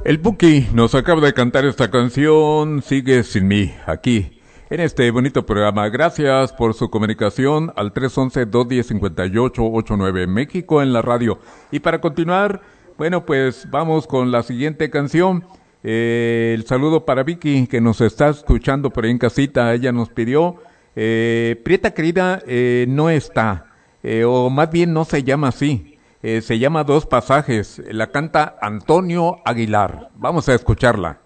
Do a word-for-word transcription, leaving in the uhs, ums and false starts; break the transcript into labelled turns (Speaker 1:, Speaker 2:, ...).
Speaker 1: El Buki nos acaba de cantar esta canción, Sigue sin mí, aquí, en este bonito programa. Gracias por su comunicación al tres once, dos diez, cincuenta y ocho ochenta y nueve, México en la radio. Y para continuar, bueno, pues vamos con la siguiente canción. Eh, el saludo para Vicky, que nos está escuchando por ahí en casita. Ella nos pidió, eh, Prieta querida, eh, no está, eh, o más bien no se llama así. Eh, se llama Dos Pasajes, la canta Antonio Aguilar. Vamos a escucharla.